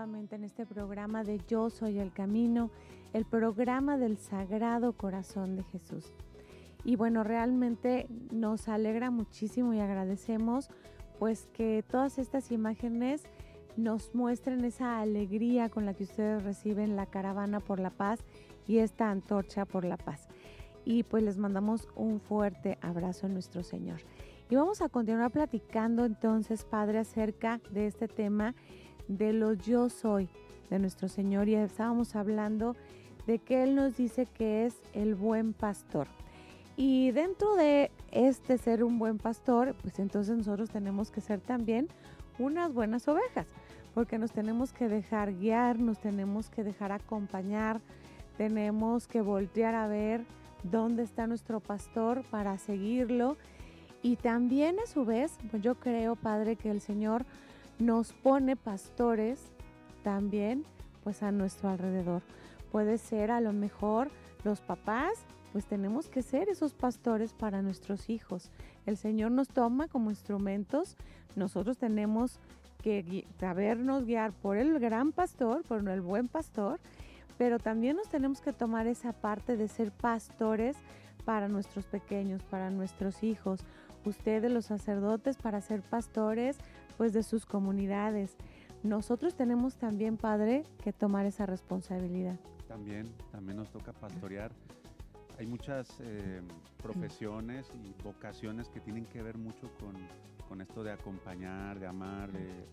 nuevamente en este programa de Yo Soy el Camino, el programa del Sagrado Corazón de Jesús. Y bueno, realmente nos alegra muchísimo y agradecemos pues que todas estas imágenes nos muestren esa alegría con la que ustedes reciben la caravana por la paz y esta antorcha por la paz. Y pues les mandamos un fuerte abrazo en nuestro Señor. Y vamos a continuar platicando entonces, Padre, acerca de este tema de lo yo soy de nuestro Señor. Y estábamos hablando de que Él nos dice que es el buen pastor. Y dentro de este ser un buen pastor, pues entonces nosotros tenemos que ser también unas buenas ovejas, porque nos tenemos que dejar guiar, nos tenemos que dejar acompañar, tenemos que voltear a ver dónde está nuestro pastor para seguirlo. Y también a su vez, pues yo creo, Padre, que el Señor nos pone pastores también pues a nuestro alrededor. Puede ser a lo mejor los papás, pues tenemos que ser esos pastores para nuestros hijos. El Señor nos toma como instrumentos, nosotros tenemos que sabernos guiar por el gran pastor, por el buen pastor, pero también nos tenemos que tomar esa parte de ser pastores para nuestros pequeños, para nuestros hijos. Ustedes, los sacerdotes, para ser pastores pues de sus comunidades. Nosotros tenemos también, Padre, que tomar esa responsabilidad. También nos toca pastorear. Hay muchas profesiones y vocaciones que tienen que ver mucho con esto de acompañar, de amar,